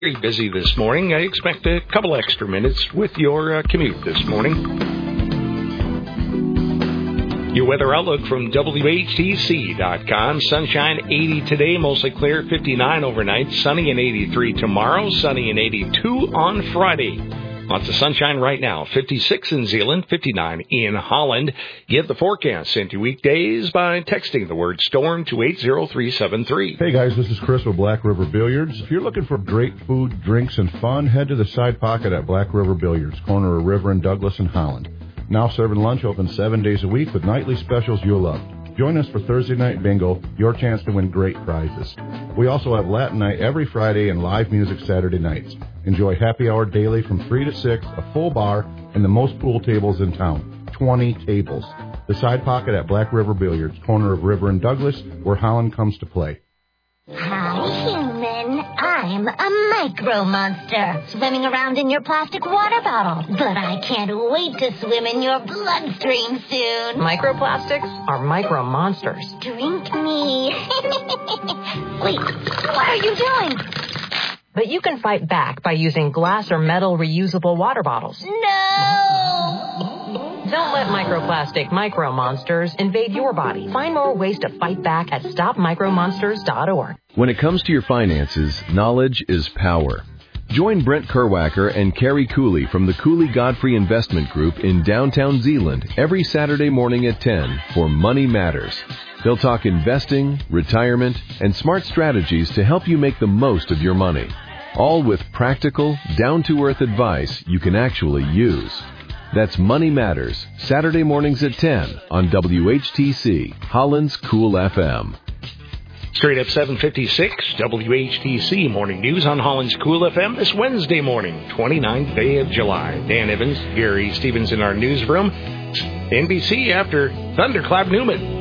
Very busy this morning. I expect a couple extra minutes with your commute this morning. Your weather outlook from WHTC.com. Sunshine 80 today, mostly clear, 59 overnight, sunny and 83 tomorrow, sunny and 82 on Friday. Lots of sunshine right now. 56 in Zeeland, 59 in Holland. Get the forecast sent to weekdays by texting the word storm to 80373. Hey guys, this is Chris with Black River Billiards. If you're looking for great food, drinks, and fun, head to the Side Pocket at Black River Billiards, corner of River and Douglas in Holland. Now serving lunch, open 7 days a week with nightly specials you'll love. Join us for Thursday Night Bingo, your chance to win great prizes. We also have Latin Night every Friday and live music Saturday nights. Enjoy happy hour daily from 3 to 6, a full bar, and the most pool tables in town. 20 tables. The Side Pocket at Black River Billiards, corner of River and Douglas, where Holland comes to play. Hi, human. I'm a micro monster, swimming around in your plastic water bottle. But I can't wait to swim in your bloodstream soon. Microplastics are micro monsters. Drink me. Wait, what are you doing? But you can fight back by using glass or metal reusable water bottles. No! Don't let microplastic micro monsters invade your body. Find more ways to fight back at stopmicromonsters.org. When it comes to your finances, knowledge is power. Join Brent Kerwacker and Carrie Cooley from the Cooley Godfrey Investment Group in downtown Zeeland every Saturday morning at 10 for Money Matters. They'll talk investing, retirement, and smart strategies to help you make the most of your money. All with practical, down-to-earth advice you can actually use. That's Money Matters, Saturday mornings at 10 on WHTC, Holland's Cool FM. Straight up 7:56, WHTC Morning News on Holland's Cool FM this Wednesday morning, 29th day of July. Dan Evans, Gary Stevens in our newsroom. NBC after Thunderclap Newman.